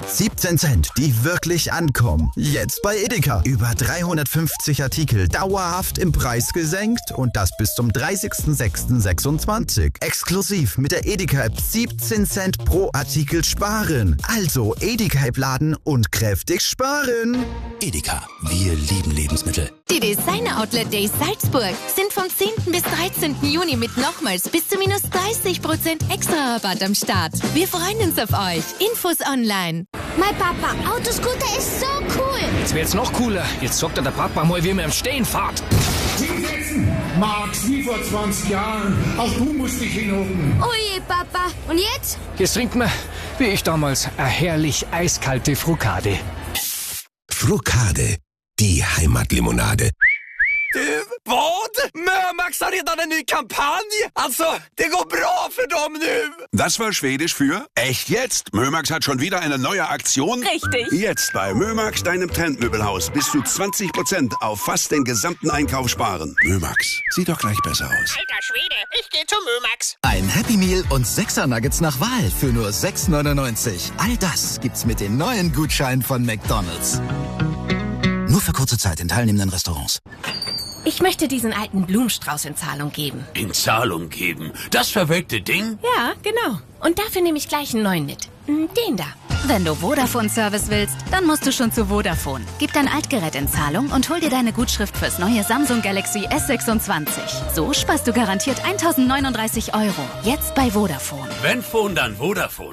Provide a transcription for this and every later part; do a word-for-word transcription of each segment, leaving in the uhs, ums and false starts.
siebzehn Cent, die wirklich ankommen. Jetzt bei Edeka. Über dreihundertfünfzig Artikel dauerhaft im Preis gesenkt und das bis zum dreißigsten sechsten sechsundzwanzig. Exklusiv mit der Edeka-App siebzehn Cent pro Artikel sparen. Also Edeka-App laden und kräftig sparen. Edeka, wir lieben Lebensmittel. Die Designer Outlet Days Salzburg sind vom zehnten bis dreizehnten Juni mit nochmals bis zu minus dreißig Prozent extra Rabatt am Start. Wir freuen uns auf euch. Infos online. Mein Papa, Autoscooter ist so cool. Jetzt wird's noch cooler. Jetzt sagt der Papa mal, wie man im Stehen fährt. Hinsetzen, Max, wie vor zwanzig Jahren. Auch du musst dich hinhocken. Oje, Papa. Und jetzt? Jetzt trinkt man, wie ich damals, eine herrlich eiskalte Frukade. Frukade, die Heimatlimonade. Du, vad? Mömax har redan en ny kampanj. Alltså, det går bra för dem nu. Das war Schwedisch für echt jetzt. Mömax hat schon wieder eine neue Aktion. Richtig. Jetzt bei Mömax, deinem Trendmöbelhaus, bis zu zwanzig Prozent auf fast den gesamten Einkauf sparen. Mömax, sieht doch gleich besser aus. Alter Schwede, ich geh zu Mömax. Ein Happy Meal und sechser Nuggets nach Wahl für nur sechs neunundneunzig. All das gibt's mit den neuen Gutscheinen von McDonald's. Nur für kurze Zeit in teilnehmenden Restaurants. Ich möchte diesen alten Blumenstrauß in Zahlung geben. In Zahlung geben? Das verwelkte Ding? Ja, genau. Und dafür nehme ich gleich einen neuen mit. Den da. Wenn du Vodafone-Service willst, dann musst du schon zu Vodafone. Gib dein Altgerät in Zahlung und hol dir deine Gutschrift fürs neue Samsung Galaxy S sechsundzwanzig. So sparst du garantiert eintausendneununddreißig Euro. Jetzt bei Vodafone. Wenn Phone, dann Vodafone.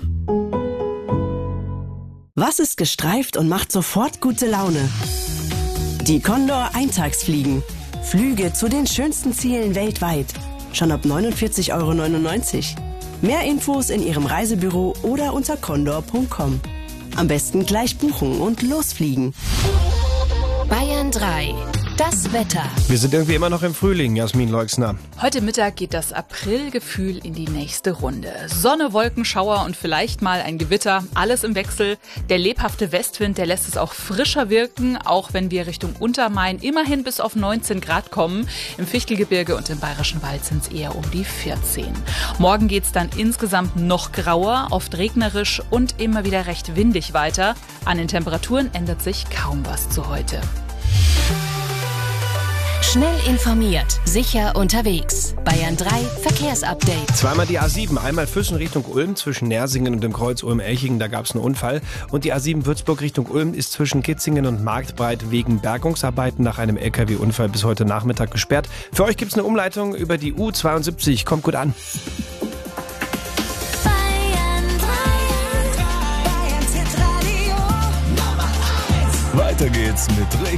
Was ist gestreift und macht sofort gute Laune? Die Condor Eintagsfliegen. Flüge zu den schönsten Zielen weltweit. Schon ab neunundvierzig Euro neunundneunzig. Mehr Infos in Ihrem Reisebüro oder unter condor punkt com. Am besten gleich buchen und losfliegen. Bayern drei. Das Wetter. Wir sind irgendwie immer noch im Frühling, Jasmin Leuxner. Heute Mittag geht das Aprilgefühl in die nächste Runde. Sonne, Wolken, Schauer und vielleicht mal ein Gewitter. Alles im Wechsel. Der lebhafte Westwind, der lässt es auch frischer wirken, auch wenn wir Richtung Untermain immerhin bis auf neunzehn Grad kommen. Im Fichtelgebirge und im Bayerischen Wald sind es eher um die vierzehn. Morgen geht's dann insgesamt noch grauer, oft regnerisch und immer wieder recht windig weiter. An den Temperaturen ändert sich kaum was zu heute. Schnell informiert, sicher unterwegs. Bayern drei Verkehrsupdate. Zweimal die A sieben, einmal Füssen Richtung Ulm zwischen Nersingen und dem Kreuz Ulm-Elchingen, da gab es einen Unfall. Und die A sieben Würzburg Richtung Ulm ist zwischen Kitzingen und Marktbreit wegen Bergungsarbeiten nach einem L K W-Unfall bis heute Nachmittag gesperrt. Für euch gibt es eine Umleitung über die U zweiundsiebzig. Kommt gut an. Weiter geht's mit